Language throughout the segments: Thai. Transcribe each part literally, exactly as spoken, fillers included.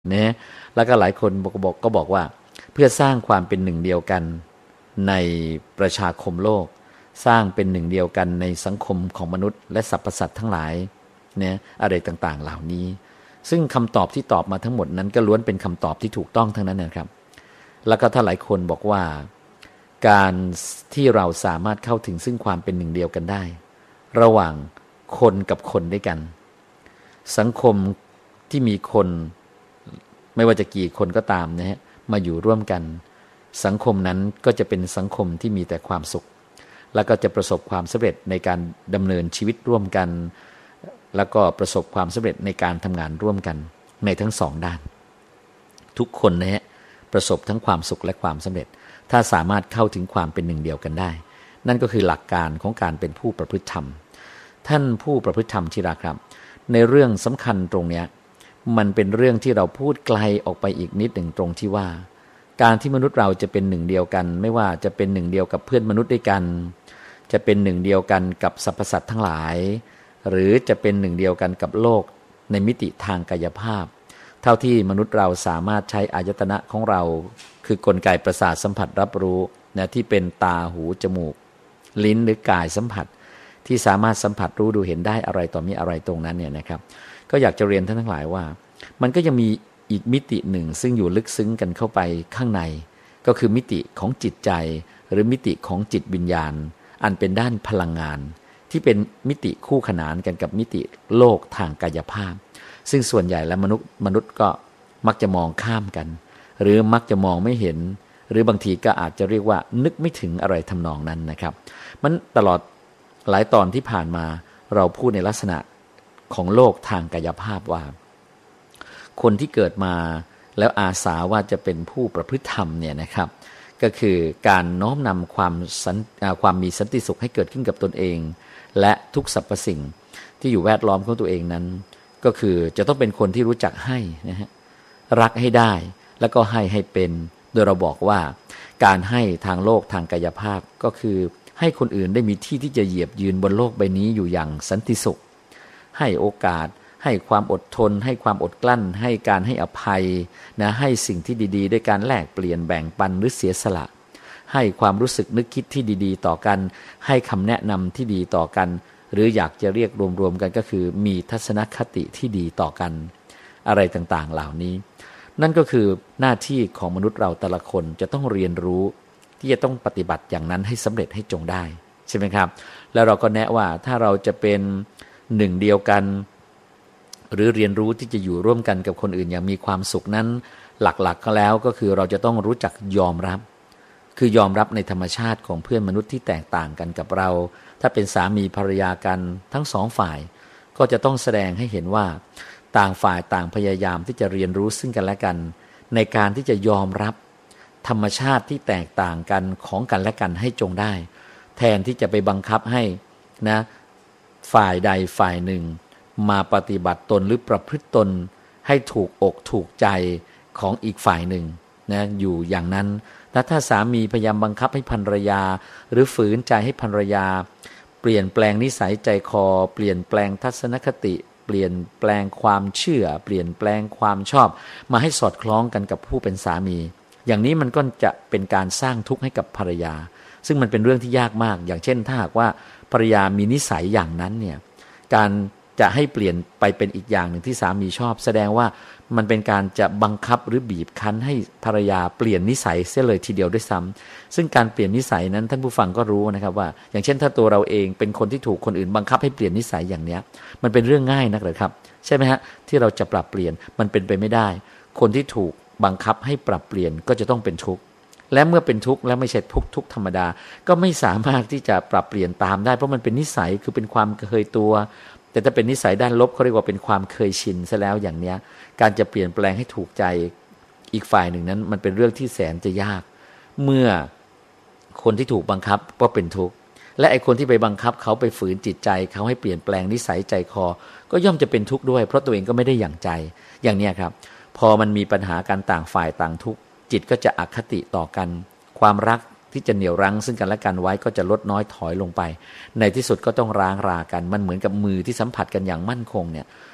นะแล้วก็หลายคนบอกบอกก็บอกว่าเพื่อสร้างความเป็นหนึ่งเดียวกันในประชาคมโลกสร้างเป็นหนึ่งเดียวกันในสังคมของมนุษย์และสรรพสัตว์ทั้งหลายเนี่ยอะไรต่างๆเหล่านี้ซึ่งคำตอบที่ตอบมาทั้งหมดนั้นก็ล้วนเป็นคำตอบที่ถูกต้องทั้งนั้นนะครับแล้วก็ถ้าหลายคนบอกว่าการที่เราสามารถเข้าถึงซึ่งความเป็นหนึ่งเดียวกันได้ระหว่างคนกับคนด้วยกันสังคมที่มีคนไม่ว่าจะกี่คนก็ตามนะฮะมาอยู่ร่วมกันสังคมนั้นก็จะเป็นสังคมที่มีแต่ความสุขแล้วก็จะประสบความสำเร็จในการดำเนินชีวิตร่วมกันแล้วก็ประสบความสำเร็จในการทำงานร่วมกันในทั้งสองด้านทุกคนนะฮะประสบทั้งความสุขและความสำเร็จถ้าสามารถเข้าถึงความเป็นหนึ่งเดียวกันได้นั่นก็คือหลักการของการเป็นผู้ประพฤติธรรมท่านผู้ประพฤติธรรมที่รักครับในเรื่องสำคัญตรงนี้มันเป็นเรื่องที่เราพูดไกลออกไปอีกนิดหนึ่งตรงที่ว่าการที่มนุษย์เราจะเป็นหนึ่งเดียวกันไม่ว่าจะเป็นหนึ่งเดียวกับเพื่อนมนุษย์ด้วยกันจะเป็นหนึ่งเดียวกันกับสรรพสัตว์ทั้งหลายหรือจะเป็นหนึ่งเดียวกันกับโลกในมิติทางกายภาพเท่าที่มนุษย์เราสามารถใช้อายตนะของเราคือกลไกประสาทสัมผัสรับรู้นะที่เป็นตาหูจมูกลิ้นหรือกายสัมผัสที่สามารถสัมผัสรู้ดูเห็นได้อะไรต่อมีอะไรตรงนั้นเนี่ยนะครับก็อยากจะเรียนท่านทั้งหลายว่ามันก็ยังมีอีกมิติหนึ่งซึ่งอยู่ลึกซึ้งกันเข้าไปข้างในก็คือมิติของจิตใจหรือมิติของจิตวิญญาณอันเป็นด้านพลังงานที่เป็นมิติคู่ขนานกันกับมิติโลกทางกายภาพซึ่งส่วนใหญ่แล้วมนุษย์มนุษย์ก็มักจะมองข้ามกันหรือมักจะมองไม่เห็นหรือบางทีก็อาจจะเรียกว่านึกไม่ถึงอะไรทำนองนั้นนะครับมันตลอดหลายตอนที่ผ่านมาเราพูดในลักษณะของโลกทางกายภาพว่าคนที่เกิดมาแล้วอาสาว่าจะเป็นผู้ประพฤติธรรมเนี่ยนะครับก็คือการน้อมนำความสันความมีสันติสุขให้เกิดขึ้นกับตนเองและทุกสรรพสิ่งที่อยู่แวดล้อมของตัวเองนั้นก็คือจะต้องเป็นคนที่รู้จักให้นะฮะรักให้ได้แล้วก็ให้ให้เป็นโดยเราบอกว่าการให้ทางโลกทางกายภาพก็คือให้คนอื่นได้มีที่ที่จะเหยียบยืนบนโลกใบนี้อยู่อย่างสันติสุขให้โอกาสให้ความอดทนให้ความอดกลั้นให้การให้อภัยนะให้สิ่งที่ดีๆด้วยการแลกเปลี่ยนแบ่งปันหรือเสียสละให้ความรู้สึกนึกคิดที่ดีๆต่อกันให้คำแนะนำที่ดีต่อกันหรืออยากจะเรียกรวมๆกันก็คือมีทัศนคติที่ดีต่อกันอะไรต่างๆเหล่านี้นั่นก็คือหน้าที่ของมนุษย์เราแต่ละคนจะต้องเรียนรู้ที่จะต้องปฏิบัติอย่างนั้นให้สำเร็จให้จงได้ใช่ไหมครับแล้วเราก็แนะว่าถ้าเราจะเป็นหนึ่งเดียวกันหรือเรียนรู้ที่จะอยู่ร่วมกันกับคนอื่นอย่างมีความสุขนั้นหลักๆก็แล้วก็คือเราจะต้องรู้จักยอมรับคือยอมรับในธรรมชาติของเพื่อนมนุษย์ที่แตกต่างกันกับเราถ้าเป็นสามีภรรยากันทั้งสองฝ่ายก็จะต้องแสดงให้เห็นว่าต่างฝ่ายต่างพยายามที่จะเรียนรู้ซึ่งกันและกันในการที่จะยอมรับธรรมชาติที่แตกต่างกันของกันและกันให้จงได้แทนที่จะไปบังคับให้นะฝ่ายใดฝ่ายหนึ่งมาปฏิบัติตนหรือประพฤติตนให้ถูกอกถูกใจของอีกฝ่ายหนึ่งนะอยู่อย่างนั้นและถ้าสามีพยายามบังคับให้ภรรยาหรือฝืนใจให้ภรรยาเปลี่ยนแปลงนิสัยใจคอเปลี่ยนแปลงทัศนคติเปลี่ยนแปลงความเชื่อเปลี่ยนแปลงความชอบมาให้สอดคล้องกันกับผู้เป็นสามีอย่างนี้มันก็จะเป็นการสร้างทุกข์ให้กับภรรยาซึ่งมันเป็นเรื่องที่ยากมากอย่างเช่นถ้าหากว่าภรรยามีนิสัยอย่างนั้นเนี่ยการจะให้เปลี่ยนไปเป็นอีกอย่างหนึ่งที่สามีชอบแสดงว่ามันเป็นการจะบังคับหรือบีบคั้นให้ภรรยาเปลี่ยนนิสัยเสียเลยทีเดียวด้วยซ้ำซึ่งการเปลี่ยนนิสัยนั้นท่านผู้ฟังก็รู้นะครับว่าอย่างเช่นถ้าตัวเราเองเป็นคนที่ถูกคนอื่นบังคับให้เปลี่ยนนิสัยอย่างเนี้ยมันเป็นเรื่องง่ายนักหรือครับใช่ไหมฮะที่เราจะปรับเปลี่ยนมันเป็นไปไม่ได้คนที่ถูกบังคับให้ปรับเปลี่ยนก็จะต้องเป็นทุกข์และเมื่อเป็นทุกข์และไม่ใช่ทุกข์ทุกข์ธรรมดาก็ไม่สามารถที่จะปรับเปลี่ยนตามได้เพราะมันเป็นนิสัยคือเป็นความเคยตัวแต่ถ้าเป็นนิสัยด้านลบเขาเรียกว่าเป็นความเคยชินซะแล้วอย่างเนี้ยการจะเปลี่ยนแปลงให้ถูกใจอีกฝ่ายหนึ่งนั้นมันเป็นเรื่องที่แสนจะยากเมื่อคนที่ถูกบังคับก็เป็นทุกข์และไอ้คนที่ไปบังคับเขาไปฝืนจิตใจเขาให้เปลี่ยนแปลงนิสัยใจคอก็ย่อมจะเป็นทุกข์ด้วยเพราะตัวเองก็ไม่ได้อย่างใจอย่างเนี้ยครับพอมันมีปัญหาการต่างฝ่ายต่างทุกข์จิตก็จะอคติต่อกันความรักที่จะเหนี่ยวรั้งซึ่งกันและกันไว้ก็จะลดน้อยถอยลงไปในที่สุดก็ต้องร้างรากันมันเหมือนกับมือที่สัมผัสกันอย่างมั่นคงเนี่ย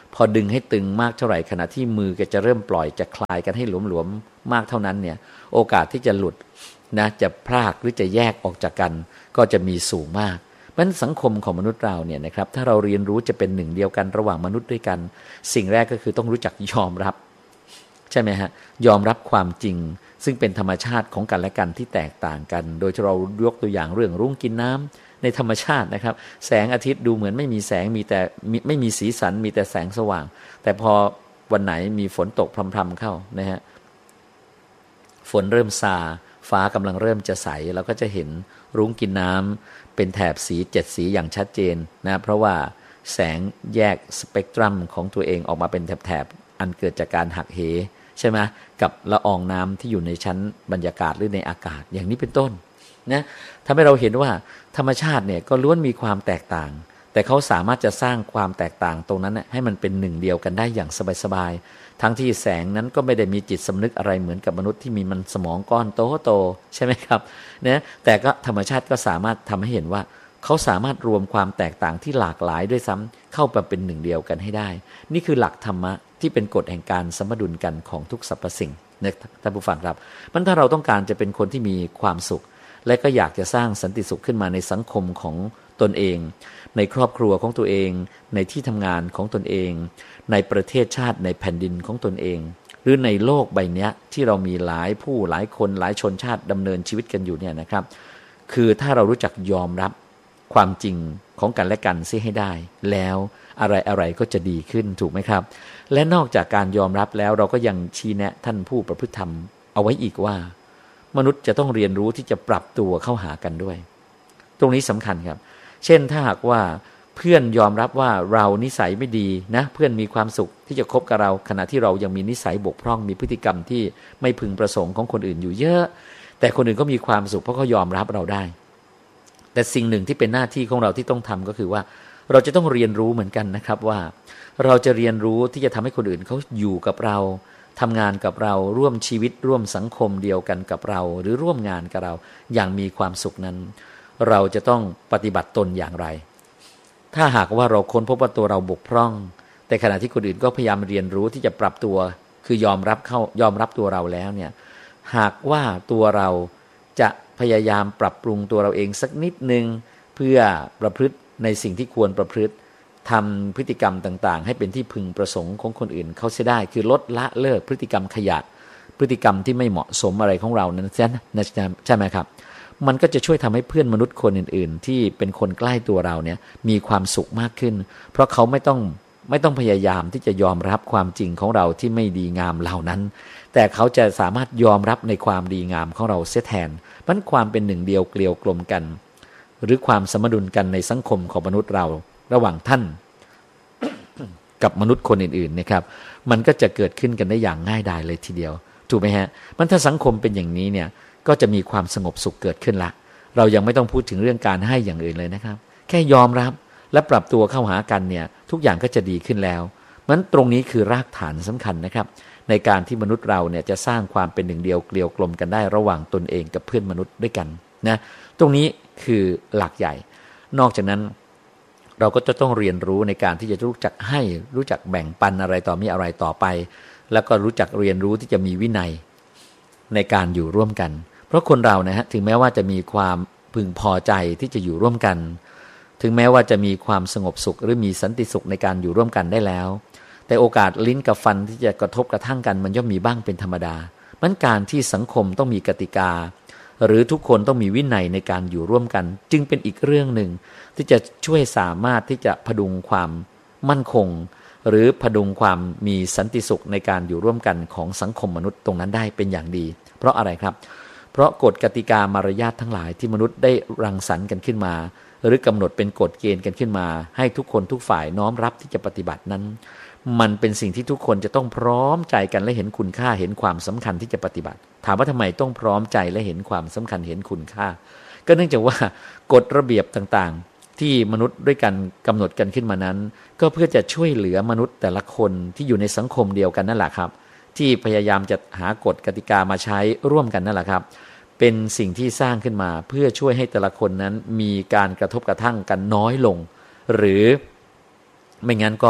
พอดึงให้ตึงมากเท่าไหร่ขณะที่มือก็จะเริ่มปล่อยจะคลายกันให้หลวมๆมากเท่านั้นเนี่ยโอกาสที่จะหลุดนะจะพรากหรือจะแยกออกจากกันก็จะมีสูงมากเพราะฉะนั้นสังคมของมนุษย์เราเนี่ยนะครับถ้าเราเรียนรู้จะเป็นหนึ่งเดียวกันระหว่างมนุษย์ด้วยกันสิ่งแรกก็คือต้องรู้จักยอมรับใช่ไหมฮะยอมรับความจริงซึ่งเป็นธรรมชาติของกันและกันที่แตกต่างกันโดยที่เรายกตัวอย่างเรื่องรุ้งกินน้ำในธรรมชาตินะครับแสงอาทิตย์ดูเหมือนไม่มีแสงมีแต่ไม่มีสีสันมีแต่แสงสว่างแต่พอวันไหนมีฝนตกพรำๆเข้านะฮะฝนเริ่มซาฟ้ากำลังเริ่มจะใสเราก็จะเห็นรุ้งกินน้ำเป็นแถบสีเจ็ดสีอย่างชัดเจนนะเพราะว่าแสงแยกสเปกตรัมของตัวเองออกมาเป็นแถบๆอันเกิดจากการหักเหใช่ไหมกับละอองน้ำที่อยู่ในชั้นบรรยากาศหรือในอากาศอย่างนี้เป็นต้นนะทำให้เราเห็นว่าธรรมชาติเนี่ยก็ล้วนมีความแตกต่างแต่เขาสามารถจะสร้างความแตกต่างตรงนั้นให้มันเป็นหนึ่งเดียวกันได้อย่างสบายๆทั้งที่แสงนั้นก็ไม่ได้มีจิตสำนึกอะไรเหมือนกับมนุษย์ที่มีมันสมองก้อนโตๆใช่ไหมครับนะแต่ก็ธรรมชาติก็สามารถทำให้เห็นว่าเขาสามารถรวมความแตกต่างที่หลากหลายด้วยซ้ำเข้ามาเป็นหนึ่งเดียวกันให้ได้นี่คือหลักธรรมะที่เป็นกฎแห่งการสมดุลกันของทุกสรรพสิ่งนะท่านผู้ฟังครับมันถ้าเราต้องการจะเป็นคนที่มีความสุขและก็อยากจะสร้างสันติสุขขึ้นมาในสังคมของตนเองในครอบครัวของตัวเองในที่ทำงานของตนเองในประเทศชาติในแผ่นดินของตนเองหรือในโลกใบนี้ที่เรามีหลายผู้หลายคนหลายชนชาติดำเนินชีวิตกันอยู่เนี่ยนะครับคือถ้าเรารู้จักยอมรับความจริงของกันและกันซิให้ได้แล้วอะไรอะไรก็จะดีขึ้นถูกไหมครับและนอกจากการยอมรับแล้วเราก็ยังชี้แนะท่านผู้ประพฤติธรรมเอาไว้อีกว่ามนุษย์จะต้องเรียนรู้ที่จะปรับตัวเข้าหากันด้วยตรงนี้สำคัญครับเช่นถ้าหากว่าเพื่อนยอมรับว่าเรานิสัยไม่ดีนะเพื่อนมีความสุขที่จะคบกับเราขณะที่เรายังมีนิสัยบกพร่องมีพฤติกรรมที่ไม่พึงประสงค์ของคนอื่นอยู่เยอะแต่คนอื่นก็มีความสุขเพราะเขายอมรับเราได้แต่สิ่งหนึ่งที่เป็นหน้าที่ของเราที่ต้องทำก็คือว่าเราจะต้องเรียนรู้เหมือนกันนะครับว่าเราจะเรียนรู้ที่จะทำให้คนอื่นเขาอยู่กับเราทำงานกับเราร่วมชีวิตร่วมสังคมเดียวกันกับเราหรือร่วมงานกับเราอย่างมีความสุขนั้นเราจะต้องปฏิบัติตนอย่างไรถ้าหากว่าเราค้นพบว่าตัวเราบกพร่องแต่ขณะที่คนอื่นก็พยายามเรียนรู้ที่จะปรับตัวคือยอมรับเข้ายอมรับตัวเราแล้วเนี่ยหากว่าตัวเราจะพยายามปรับปรุงตัวเราเองสักนิดนึงเพื่อประพฤติในสิ่งที่ควรประพฤติทำพฤติกรรมต่างๆให้เป็นที่พึงประสงค์ของคนอื่นเขาเสียได้คือลดละเลิกพฤติกรรมขยะพฤติกรรมที่ไม่เหมาะสมอะไรของเรานั้นใช่ไหมครับมันก็จะช่วยทำให้เพื่อนมนุษย์คนอื่นๆที่เป็นคนใกล้ตัวเราเนี่ยมีความสุขมากขึ้นเพราะเขาไม่ต้องไม่ต้องพยายามที่จะยอมรับความจริงของเราที่ไม่ดีงามเหล่านั้นแต่เขาจะสามารถยอมรับในความดีงามของเราเสียแทนมันความเป็นหนึ่งเดียวเกลียวกลมกันหรือความสมดุลกันในสังคมของมนุษย์เราระหว่างท่าน กับมนุษย์คนอื่นๆนะครับมันก็จะเกิดขึ้นกันได้อย่างง่ายดายเลยทีเดียวถูกไหมฮะมันถ้าสังคมเป็นอย่างนี้เนี่ยก็จะมีความสงบสุขเกิดขึ้นละเรายังไม่ต้องพูดถึงเรื่องการให้อย่างอื่นเลยนะครับแค่ยอมรับและปรับตัวเข้าหากันเนี่ยทุกอย่างก็จะดีขึ้นแล้วมันตรงนี้คือรากฐานสำคัญนะครับในการที่มนุษย์เราเนี่ยจะสร้างความเป็นหนึ่งเดียวเกลียวกลมกันได้ระหว่างตนเองกับเพื่อนมนุษย์ด้วยกันนะตรงนี้คือหลักใหญ่นอกจากนั้นเราก็จะต้องเรียนรู้ในการที่จะรู้จักให้รู้จักแบ่งปันอะไรต่อมีอะไรต่อไปแล้วก็รู้จักเรียนรู้ที่จะมีวินัยในการอยู่ร่วมกันเพราะคนเรานะฮะถึงแม้ว่าจะมีความพึงพอใจที่จะอยู่ร่วมกันถึงแม้ว่าจะมีความสงบสุขหรือมีสันติสุขในการอยู่ร่วมกันได้แล้วแต่โอกาสลิ้นกับฟันที่จะกระทบกระทั่งกันมันย่อมมีบ้างเป็นธรรมดามันการที่สังคมต้องมีกติกาหรือทุกคนต้องมีวินัยในการอยู่ร่วมกันจึงเป็นอีกเรื่องหนึ่งที่จะช่วยสามารถที่จะพดุงความมั่นคงหรือพดุงความมีสันติสุขในการอยู่ร่วมกันของสังคมมนุษย์ตรงนั้นได้เป็นอย่างดีเพราะอะไรครับเพราะกฎกติกามารยาททั้งหลายที่มนุษย์ได้รังสรรค์กันขึ้นมาหรือกำหนดเป็นกฎเกณฑ์กันขึ้นมาให้ทุกคนทุกฝ่ายน้อมรับที่จะปฏิบัตินั้นมันเป็นสิ่งที่ทุกคนจะต้องพร้อมใจกันและเห็นคุณค่าเห็นความสำคัญที่จะปฏิบัติถามว่าทำไมต้องพร้อมใจและเห็นความสำคัญเห็นคุณค่าก็เนื่องจากว่ากฎระเบียบต่างๆที่มนุษย์ด้วยกันกำหนดกันขึ้นมานั้นก็เพื่อจะช่วยเหลือมนุษย์แต่ละคนที่อยู่ในสังคมเดียวกันนั่นแหละครับที่พยายามจะหากฎกติกามาใช้ร่วมกันนั่นแหละครับเป็นสิ่งที่สร้างขึ้นมาเพื่อช่วยให้แต่ละคนนั้นมีการกระทบกระทั่งกันน้อยลงหรือไม่งั้นก็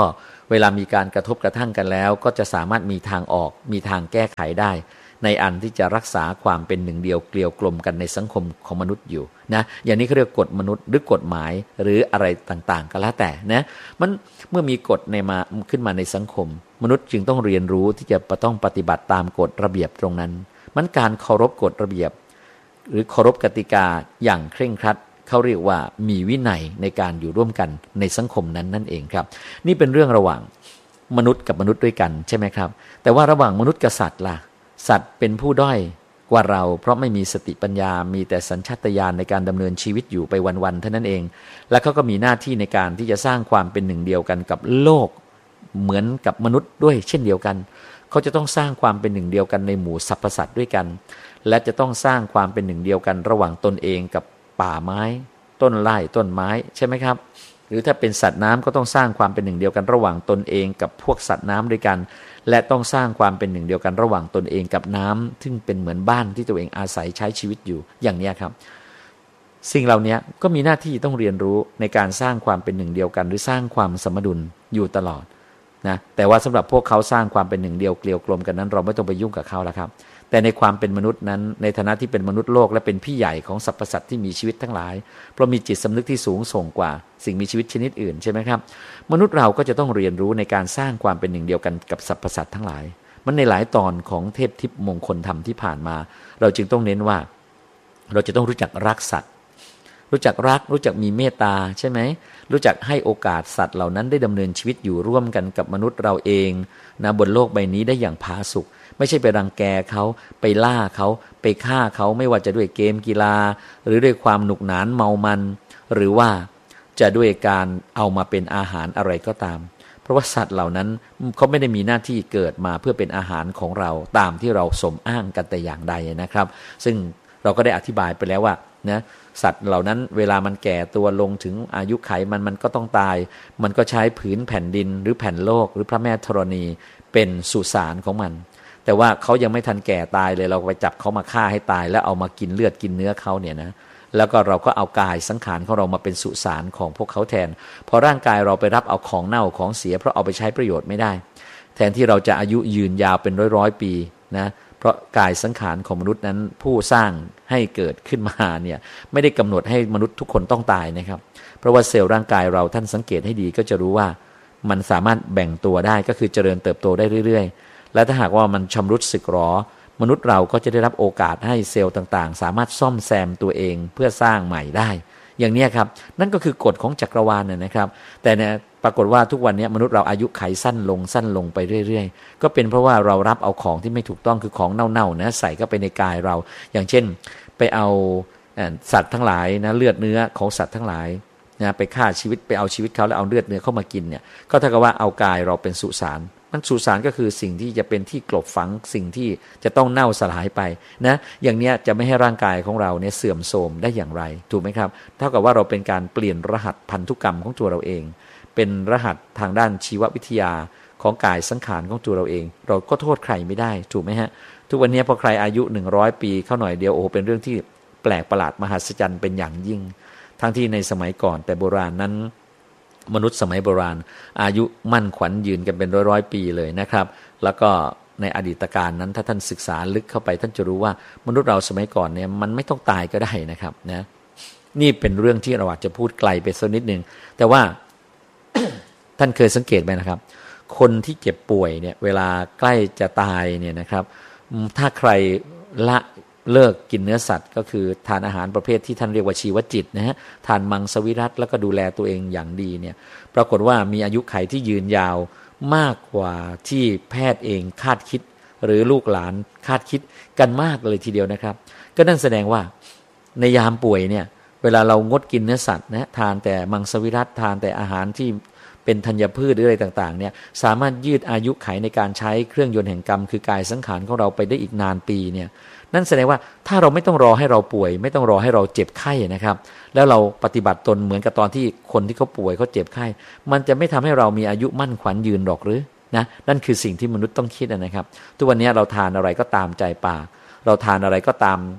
เวลามีการกระทบกระทั่งกันแล้วก็จะสามารถมีทางออกมีทางแก้ไขได้ในอันที่จะรักษาความเป็นหนึ่งเดียวเกลียวกลมกันในสังคมของมนุษย์อยู่นะอย่างนี้เขาเรียกกฎมนุษย์หรือกฎหมายหรืออะไรต่างๆก็แล้วแต่นะมันเมื่อมีกฎในมาขึ้นมาในสังคมมนุษย์จึงต้องเรียนรู้ที่จะต้องปฏิบัติตามกฎระเบียบตรงนั้นมันการเคารพกฎระเบียบหรือเคารพกติกาอย่างเคร่งครัดเขาเรียกว่ามีวินัยในการอยู่ร่วมกันในสังคมนั้นนั่นเองครับนี่เป็นเรื่องระหว่างมนุษย์กับมนุษย์ด้วยกันใช่ไหมครับแต่ว่าระหว่างมนุษย์กับสัตว์ล่ะสัตว์เป็นผู้ด้อยกว่าเราเพราะไม่มีสติปัญญามีแต่สัญชาตญาณในการดำเนินชีวิตอยู่ไปวันๆเท่านั้นเองและเขาก็มีหน้าที่ในการที่จะสร้างความเป็นหนึ่งเดียวกันกับโลกเหมือนกับมนุษย์ด้วยเช่นเดียวกันเขาจะต้องสร้างความเป็นหนึ่งเดียวกันในหมู่สรรพสัตว์ด้วยกันและจะต้องสร้างความเป็นหนึ่งเดียวกันระหว่างตนเองกับป่าไม้ต้นไร่ต้นไม้ใช่ไหมครับหรือถ้าเป็นสัตว์น้ำก็ต้องสร้างความเป็นหนึ่งเดียวกันระหว่างตนเองกับพวกสัตว์น้ำด้วยกันและต้องสร้างความเป็นหนึ่งเดียวกันระหว่างตนเองกับน้ำซึ่งเป็นเหมือนบ้านที่ตัวเองอาศัยใช้ชีวิตอยู่อย่างนี้ครับสิ่งเหล่านี้ก็มีหน้าที่ต้องเรียนรู้ในการสร้างความเป็นหนึ่งเดียวกันหรือสร้างความสมดุลอยู่ตลอดนะแต่ว่าสำหรับพวกเขาสร้างความเป็นหนึ่งเดียวเกลียวกลมกันนั้นเราไม่ต้องไปยุ่งกับเขาแล้วครับแต่ในความเป็นมนุษย์นั้นในฐานะที่เป็นมนุษย์โลกและเป็นพี่ใหญ่ของสรรพสัตว์ที่มีชีวิตทั้งหลายเพราะมีจิตสำนึกที่สูงส่งกว่าสิ่งมีชีวิตชนิดอื่นใช่ไหมครับมนุษย์เราก็จะต้องเรียนรู้ในการสร้างความเป็นหนึ่งเดียวกันกับสรรพสัตว์ทั้งหลายมันในหลายตอนของเทพทิพย์มงคลธรรมที่ผ่านมาเราจึงต้องเน้นว่าเราจะต้องรู้จักรักสัตว์รู้จักรักรู้จักมีเมตตาใช่ไหมรู้จักให้โอกาสสัตว์เหล่านั้นได้ดำเนินชีวิตอยู่ร่วมกันกับมนุษย์เราเองนะบนโลกใบนี้ได้อย่างผาสุกไม่ใช่ไปรังแกเขาไปล่าเขาไปฆ่าเขาไม่ว่าจะด้วยเกมกีฬาหรือด้วยความหนุกหนานเมามันหรือว่าจะด้วยการเอามาเป็นอาหารอะไรก็ตามเพราะว่าสัตว์เหล่านั้นเขาไม่ได้มีหน้าที่เกิดมาเพื่อเป็นอาหารของเราตามที่เราสมอ้างกันแต่อย่างใดนะครับซึ่งเราก็ได้อธิบายไปแล้วว่านะสัตว์เหล่านั้นเวลามันแก่ตัวลงถึงอายุไขมันมันก็ต้องตายมันก็ใช้ผืนแผ่นดินหรือแผ่นโลกหรือพระแม่ธรณีเป็นสุสานของมันแต่ว่าเขายังไม่ทันแก่ตายเลยเราไปจับเขามาฆ่าให้ตายแล้วเอามากินเลือดกินเนื้อเขาเนี่ยนะแล้วก็เราก็เอากายสังขารของเรามาเป็นสุสานของพวกเขาแทนพอร่างกายเราไปรับเอาของเน่าของเสียเพราะเอาไปใช้ประโยชน์ไม่ได้แทนที่เราจะอายุยืนยาวเป็นร้อยร้อยปีนะเพราะกายสังขารของมนุษย์นั้นผู้สร้างให้เกิดขึ้นมาเนี่ยไม่ได้กำหนดให้มนุษย์ทุกคนต้องตายนะครับเพราะว่าเซลล์ร่างกายเราท่านสังเกตให้ดีก็จะรู้ว่ามันสามารถแบ่งตัวได้ก็คือเจริญเติบโตได้เรื่อยๆและถ้าหากว่ามันชำรุดสึกหรอมนุษย์เราก็จะได้รับโอกาสให้เซลล์ต่างๆสามารถซ่อมแซมตัวเองเพื่อสร้างใหม่ได้อย่างนี้ครับนั่นก็คือกฎของจักรวาลน่ะนะครับแต่เนี่ยปรากฏว่าทุกวันนี้มนุษย์เราอายุไขสั้นลงสั้นลงไปเรื่อยๆก็เป็นเพราะว่าเรารับเอาของที่ไม่ถูกต้องคือของเน่าๆนะใส่เข้าไปในกายเราอย่างเช่นไปเอาสัตว์ทั้งหลายนะเลือดเนื้อของสัตว์ทั้งหลายนะไปฆ่าชีวิตไปเอาชีวิตเขาแล้วเอาเลือดเนื้อเข้ามากินเนี่ยก็เท่ากับว่าเอากายเราเป็นสุสานมันสุสานก็คือสิ่งที่จะเป็นที่กลบฝังสิ่งที่จะต้องเน่าสลายไปนะอย่างเนี้ยจะไม่ให้ร่างกายของเราเนี่ยเสื่อมโทรมได้อย่างไรถูกไหมครับเท่ากับว่าเราเป็นการเปลี่ยนรหัสพันธุกรรมของตัวเราเองเป็นรหัสทางด้านชีววิทยาของกายสังขารของตัวเราเองเราก็โทษใครไม่ได้ถูกไหมฮะทุกวันนี้พอใครอายุหนึ่งร้อยปีเข้าหน่อยเดียวโอ้เป็นเรื่องที่แปลกประหลาดมหัศจรรย์เป็นอย่างยิ่งทั้งที่ในสมัยก่อนแต่โบราณนั้นมนุษย์สมัยโบราณอายุมั่นขวัญยืนกันเป็นร้อยๆปีเลยนะครับแล้วก็ในอดีตการนั้นถ้าท่านศึกษาลึกเข้าไปท่านจะรู้ว่ามนุษย์เราสมัยก่อนเนี่ยมันไม่ต้องตายก็ได้นะครับนะนี่เป็นเรื่องที่เราอาจจะพูดไกลไปสักนิดนึงแต่ว่า ท่านเคยสังเกตไหมนะครับคนที่เจ็บป่วยเนี่ยเวลาใกล้จะตายเนี่ยนะครับถ้าใครละเลิกกินเนื้อสัตว์ก็คือทานอาหารประเภทที่ท่านเรียกว่าชีวจิตนะฮะทานมังสวิรัติแล้วก็ดูแลตัวเองอย่างดีเนี่ยปรากฏว่ามีอายุขัยที่ยืนยาวมากกว่าที่แพทย์เองคาดคิดหรือลูกหลานคาดคิดกันมากเลยทีเดียวนะครับก็นั่นแสดงว่าในยามป่วยเนี่ยเวลาเรางดกินเนื้อสัตว์นะทานแต่มังสวิรัติทานแต่อาหารที่เป็นธัญพืชหรืออะไรต่างๆเนี่ยสามารถยืดอายุขัยในการใช้เครื่องยนต์แห่งกรรมคือกายสังขารของเราไปได้อีกนานปีเนี่ยนั่นแสดงว่าถ้าเราไม่ต้องรอให้เราป่วยไม่ต้องรอให้เราเจ็บไข้นะครับแล้วเราปฏิบัติตนเหมือนกับตอนที่คนที่เขาป่วยเขาเจ็บไข้มันจะไม่ทำให้เรามีอายุมั่นขวัญยืนหรอกหรือนะนั่นคือสิ่งที่มนุษย์ต้องคิดนะครับทุกวันนี้เราทานอะไรก็ตามใจปากเราทานอะไรก็ตาม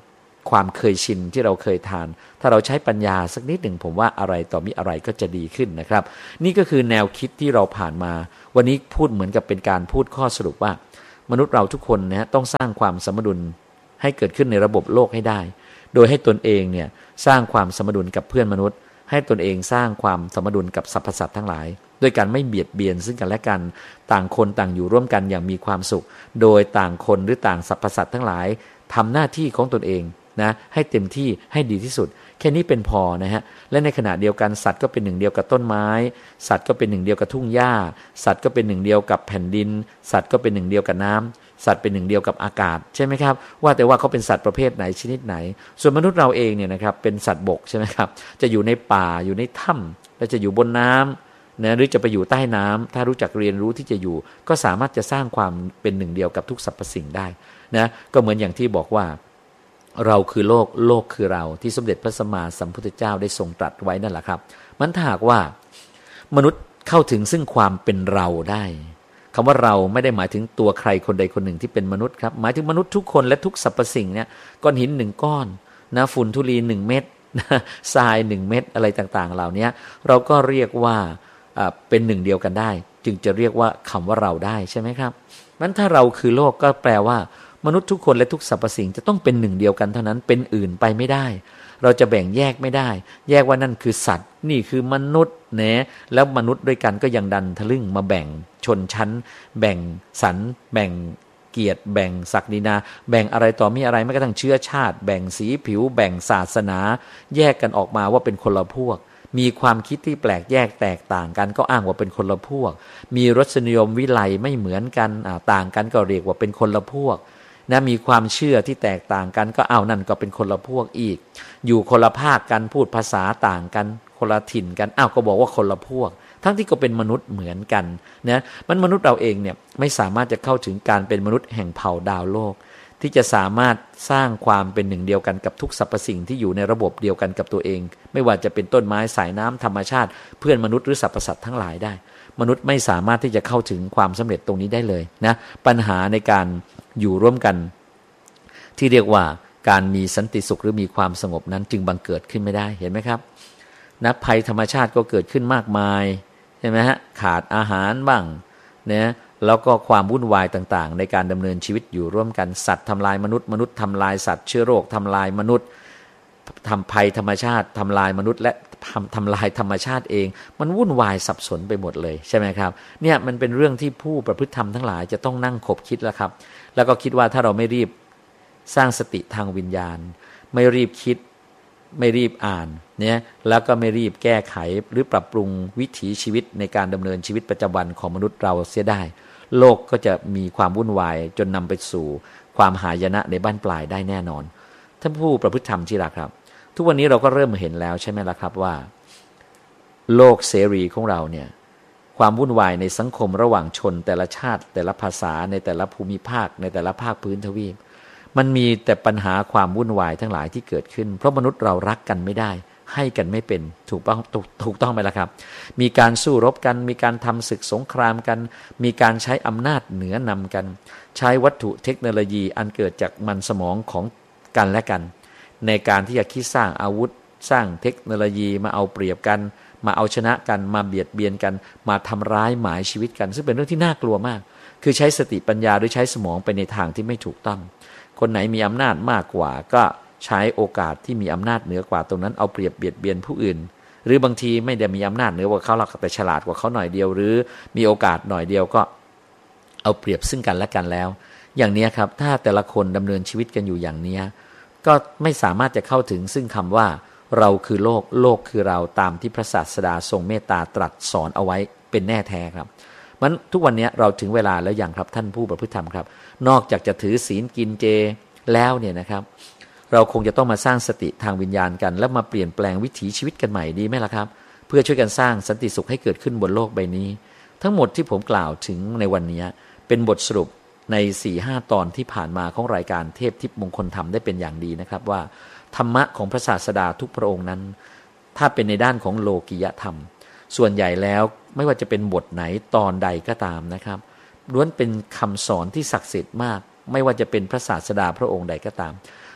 ความเคยชินที่เราเคยทานถ้าเราใช้ปัญญาสักนิดหนึ่งผมว่าอะไรต่อมีอะไรก็จะดีขึ้นนะครับนี่ก็คือแนวคิดที่เราผ่านมาวันนี้พูดเหมือนกับเป็นการพูดข้อสรุปว่ามนุษย์เราทุกคนนะต้องสร้างความสมดุลให้เกิดขึ้นในระบบโลกให้ได้โดยให้ตนเองเนี่ยสร้างความสมดุลกับเพื่อนมนุษย์ให้ตนเองสร้างความสมดุลกับสรรพสัตว์ทั้งหลายโดยการไม่เบียดเบียนซึ่งกันและกันต่างคนต่างอยู่ร่วมกันอย่างมีความสุขโดยต่างคนหรือต่างสรรพสัตว์ทั้งหลายทำหน้าที่ของตนเองนะให้เต็มที่ให้ดีที่สุดแค่นี้เป็นพอนะฮะและในขณะเดียวกันสัตว์ก็เป็นหนึ่งเดียวกับต้นไม้สัตว์ก็เป็นหนึ่งเดียวกับทุ่งหญ้าสัตว์ก็เป็นหนึ่งเดียวกับแผ่นดินสัตว์ก็เป็นหนึ่งเดียวกับน้ำสัตว์เป็นหนึ่งเดียวกับอากาศใช่ไหมครับว่าแต่ว่าเขาเป็นสัตว์ประเภทไหนชนิดไหนส่วนมนุษย์เราเองเนี่ยนะครับเป็นสัตว์บกใช่ไหมครับจะอยู่ในป่าอยู่ในถ้ำและจะอยู่บนน้ำนะหรือจะไปอยู่ใต้น้ำถ้ารู้จักเรียนรู้ที่จะอยู่ก็สามารถจะสร้างความเป็นหนึ่งเดียวกับทุกสรรพสิ่งได้นะก็เหมือนอย่างที่บอกว่าเราคือโลกโลกคือเราที่สมเด็จพระสัมมาสัมพุทธเจ้าได้ทรงตรัสไว้นั่นแหละครับมันถ้าหากว่ามนุษย์เข้าถึงซึ่งความเป็นเราได้คำว่าเราไม่ได้หมายถึงตัวใครคนใดคนหนึ่งที่เป็นมนุษย์ครับหมายถึงมนุษย์ทุกคนและทุกสรรพสิ่งเนี่ยก้อนหินหนึ่งก้อนนะฝุ่นธุลีหนึ่งเม็ดนะทรายหนึ่งเม็ดอะไรต่างๆเหล่านี้เราก็เรียกว่าเป็นหนึ่งเดียวกันได้จึงจะเรียกว่าคำว่าเราได้ใช่ไหมครับงั้นถ้าเราคือโลกก็แปลว่ามนุษย์ทุกคนและทุกสรรพสิ่งจะต้องเป็นหนึ่งเดียวกันเท่านั้นเป็นอื่นไปไม่ได้เราจะแบ่งแยกไม่ได้แยกว่านั่นคือสัตว์นี่คือมนุษย์นะแล้วมนุษย์ด้วยกันก็ยังดันทะลึ่งมาแบ่งชนชั้นแบ่งสรรแบ่งเกียรติแบ่งศักดินาแบ่งอะไรต่อมีอะไรไม่กระทั่งเชื้อชาติแบ่งสีผิวแบ่งศาสนาแยกกันออกมาว่าเป็นคนละพวกมีความคิดที่แปลกแยกแตกต่างกันก็อ้างว่าเป็นคนละพวกมีรสนิยมวิไลไม่เหมือนกันต่างกันก็เรียกว่าเป็นคนละพวกนะมีความเชื่อที่แตกต่างกันก็เอานั่นก็เป็นคนละพวกอีกอยู่คนละภาคกันพูดภาษาต่างกันคนละถิ่นกันอ้าวก็บอกว่าคนละพวกทั้งที่ก็เป็นมนุษย์เหมือนกันนะมันมนุษย์เราเองเนี่ยไม่สามารถจะเข้าถึงการเป็นมนุษย์แห่งเผ่าดาวโลกที่จะสามารถสร้างความเป็นหนึ่งเดียวกันกับทุกสรรพสิ่งที่อยู่ในระบบเดียวกันกับตัวเองไม่ว่าจะเป็นต้นไม้สายน้ำธรรมชาติเพื่อนมนุษย์หรือสรรพสัตว์ทั้งหลายได้มนุษย์ไม่สามารถที่จะเข้าถึงความสำเร็จตรงนี้ได้เลยนะปัญหาในการอยู่ร่วมกันที่เรียกว่าการมีสันติสุขหรือมีความสงบนั้นจึงบังเกิดขึ้นไม่ได้เห็นไหมครับนะภัยธรรมชาติก็เกิดขึ้นมากมายใช่ไหมฮะขาดอาหารบ้างเนี่ยแล้วก็ความวุ่นวายต่างๆในการดำเนินชีวิตอยู่ร่วมกันสัตว์ทำลายมนุษย์มนุษย์ทำลายสัตว์เชื้อโรคทำลายมนุษย์ทำภัยธรรมชาติทำลายมนุษย์และทำทำลายธรรมชาติเองมันวุ่นวายสับสนไปหมดเลยใช่ไหมครับเนี่ยมันเป็นเรื่องที่ผู้ประพฤติธรรมทั้งหลายจะต้องนั่งคบคิดแล้วครับแล้วก็คิดว่าถ้าเราไม่รีบสร้างสติทางวิญญาณไม่รีบคิดไม่รีบอ่านเนี่ยแล้วก็ไม่รีบแก้ไขหรือปรับปรุงวิถีชีวิตในการดำเนินชีวิตประจำวันของมนุษย์เราเสียได้โลกก็จะมีความวุ่นวายจนนำไปสู่ความหายนะในบ้านปลายได้แน่นอนท่านผู้ประพฤติธรรมที่รักครับทุกวันนี้เราก็เริ่มเห็นแล้วใช่ไหมล่ะครับว่าโลกเสรีของเราเนี่ยความวุ่นวายในสังคมระหว่างชนแต่ละชาติแต่ละภาษาในแต่ละภูมิภาคในแต่ละภาคพื้นทวีปมันมีแต่ปัญหาความวุ่นวายทั้งหลายที่เกิดขึ้นเพราะมนุษย์เรารักกันไม่ได้ให้กันไม่เป็นถูกต้องถูกต้องไหมล่ะครับมีการสู้รบกันมีการทำศึกสงครามกันมีการใช้อำนาจเหนือนำกันใช้วัตถุเทคโนโลยีอันเกิดจากมันสมองของกันและกันในการที่จะคิดสร้างอาวุธสร้างเทคโนโลยีมาเอาเปรียบกันมาเอาชนะกันมาเบียดเบียนกันมาทำร้ายหมายชีวิตกันซึ่งเป็นเรื่องที่น่ากลัวมากคือใช้สติปัญญาหรือใช้สมองไปในทางที่ไม่ถูกต้องคนไหนมีอำนาจมากกว่าก็ใช้โอกาสที่มีอำนาจเหนือกว่าตรงนั้นเอาเปรียบเบียดเบียนผู้อื่นหรือบางทีไม่ได้มีอำนาจเหนือกว่าเขาหรอกแต่ฉลาดกว่าเขาหน่อยเดียวหรือมีโอกาสหน่อยเดียวก็เอาเปรียบซึ่งกันและกันแล้วอย่างนี้ครับถ้าแต่ละคนดำเนินชีวิตกันอยู่อย่างนี้ก็ไม่สามารถจะเข้าถึงซึ่งคำว่าเราคือโลกโลกคือเราตามที่พระศาสดาทรงเมตตาตรัสสอนเอาไว้เป็นแน่แท้ครับมันทุกวันนี้เราถึงเวลาแล้วอย่างครับท่านผู้ประพฤติธรรมครับนอกจากจะถือศีลกินเจแล้วเนี่ยนะครับเราคงจะต้องมาสร้างสติทางวิญญาณกันแล้วมาเปลี่ยนแปลงวิถีชีวิตกันใหม่ดีไหมล่ะครับเพื่อช่วยกันสร้างสันติสุขให้เกิดขึ้นบนโลกใบนี้ทั้งหมดที่ผมกล่าวถึงในวันนี้เป็นบทสรุปใน สี่ห้า ตอนที่ผ่านมาของรายการเทพทิพย์มงคลธรรมได้เป็นอย่างดีนะครับว่าธรรมะของพระศาสดาทุกพระองค์นั้นถ้าเป็นในด้านของโลกิยธรรมส่วนใหญ่แล้วไม่ว่าจะเป็นบทไหนตอนใดก็ตามนะครับล้วนเป็นคำสอนที่ศักดิ์สิทธิ์มากไม่ว่าจะเป็นพระศาสดาพระองค์ใดก็ตาม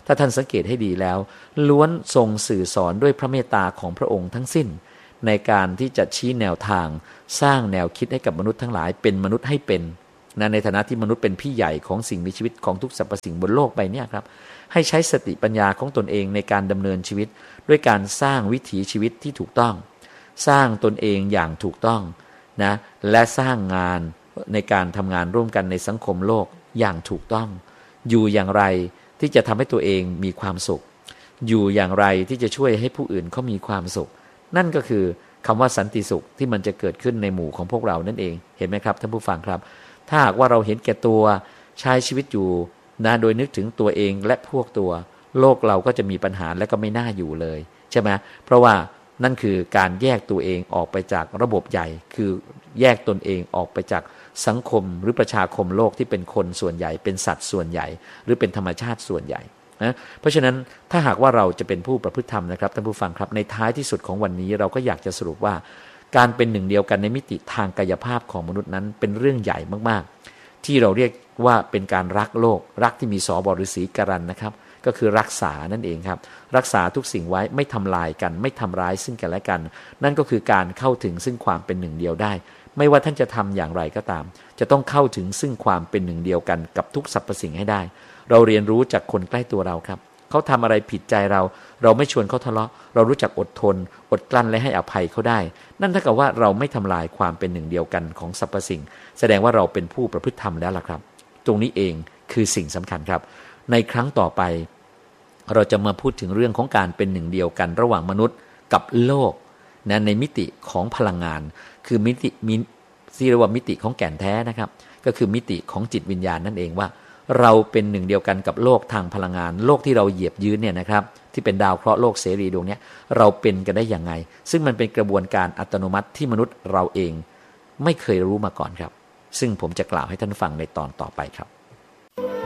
ถ้าท่านสังเกตให้ดีแล้วล้วนทรงสื่อสอนด้วยพระเมตตาของพระองค์ทั้งสิ้นในการที่จะชี้แนวทางสร้างแนวคิดให้กับมนุษย์ทั้งหลายเป็นมนุษย์ให้เป็นนะในฐานะที่มนุษย์เป็นพี่ใหญ่ของสิ่งมีชีวิตของทุกสรรพสิ่งบนโลกใบนี้ครับให้ใช้สติปัญญาของตนเองในการดำเนินชีวิตด้วยการสร้างวิถีชีวิตที่ถูกต้องสร้างตนเองอย่างถูกต้องนะและสร้างงานในการทำงานร่วมกันในสังคมโลกอย่างถูกต้องอยู่อย่างไรที่จะทำให้ตัวเองมีความสุขอยู่อย่างไรที่จะช่วยให้ผู้อื่นเขามีความสุขนั่นก็คือคำว่าสันติสุขที่มันจะเกิดขึ้นในหมู่ของพวกเรานั่นเองเห็นไหมครับท่านผู้ฟังครับถ้าหากว่าเราเห็นแก่ตัวใช้ชีวิตอยู่นะโดยนึกถึงตัวเองและพวกตัวโลกเราก็จะมีปัญหาและก็ไม่น่าอยู่เลยใช่ไหมเพราะว่านั่นคือการแยกตัวเองออกไปจากระบบใหญ่คือแยกตนเองออกไปจากสังคมหรือประชาคมโลกที่เป็นคนส่วนใหญ่เป็นสัตว์ส่วนใหญ่หรือเป็นธรรมชาติส่วนใหญ่นะเพราะฉะนั้นถ้าหากว่าเราจะเป็นผู้ประพฤติธรรมนะครับท่านผู้ฟังครับในท้ายที่สุดของวันนี้เราก็อยากจะสรุปว่าการเป็นหนึ่งเดียวกันในมิติทางกายภาพของมนุษย์นั้นเป็นเรื่องใหญ่มากๆที่เราเรียกว่าเป็นการรักโลกรักที่มีสบฤษีการันนะครับก็คือรักษานั่นเองครับรักษาทุกสิ่งไว้ไม่ทำลายกันไม่ทำร้ายซึ่งกันและกันนั่นก็คือการเข้าถึงซึ่งความเป็นหนึ่งเดียวได้ไม่ว่าท่านจะทำอย่างไรก็ตามจะต้องเข้าถึงซึ่งความเป็นหนึ่งเดียวกันกับทุกสรรพสิ่งให้ได้เราเรียนรู้จากคนใกล้ตัวเราครับเขาทำอะไรผิดใจเราเราไม่ชวนเขาทะเลาะเรารู้จักอดทนอดกลั้นและให้อภัยเขาได้นั่นเท่ากับว่าเราไม่ทำลายความเป็นหนึ่งเดียวกันของสรรพสิ่งแสดงว่าเราเป็นผู้ประพฤติธรรมแล้วล่ะครับตรงนี้เองคือสิ่งสำคัญครับในครั้งต่อไปเราจะมาพูดถึงเรื่องของการเป็นหนึ่งเดียวกันระหว่างมนุษย์กับโลกนะในมิติของพลังงานคือมิติมิที่เรียกว่ามิติของแก่นแท้นะครับก็คือมิติของจิตวิญญาณนั่นเองว่าเราเป็นหนึ่งเดียวกันกับโลกทางพลังงานโลกที่เราเหยียบยืนเนี่ยนะครับที่เป็นดาวเคราะห์โลกเสรีดวงนี้เราเป็นกันได้อย่างไงซึ่งมันเป็นกระบวนการอัตโนมัติที่มนุษย์เราเองไม่เคยรู้มาก่อนครับซึ่งผมจะกล่าวให้ท่านฟังในตอนต่อไปครับ